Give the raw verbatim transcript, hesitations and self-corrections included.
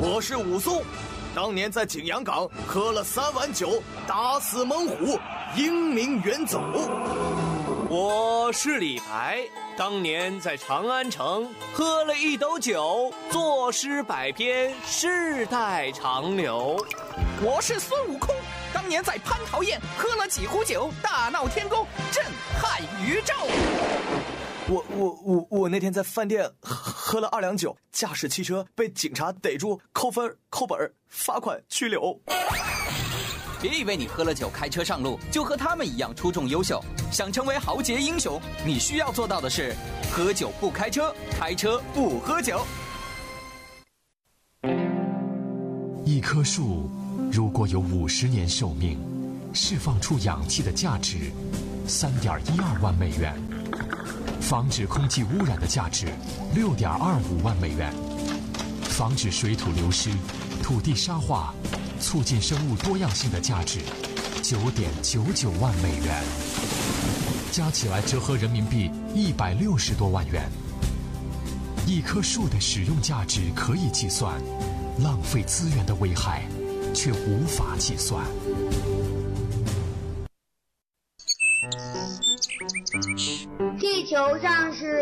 我是武松，当年在景阳冈喝了三碗酒，打死猛虎，英名远走。 我是李白，当年在长安城喝了一斗酒，作诗百篇，世代长流。 我是孙悟空，当年在蟠桃宴喝了几壶酒，大闹天宫，震撼宇宙。 我我我我那天在饭店喝了二两酒，驾驶汽车被警察逮住，扣分、扣本、罚款、拘留。 别以为你喝了酒开车上路就和他们一样出众优秀，想成为豪杰英雄，你需要做到的是喝酒不开车，开车不喝酒。 一棵树如果有五十年寿命，释放出氧气的价值三点一二万美元，防止空气污染的价值六点二五万美元，防止水土流失、土地沙化、促进生物多样性的价值九点九九万美元，加起来折合人民币一百六十多万元。一棵树的使用价值可以计算，浪费资源的危害却无法计算。 地球上是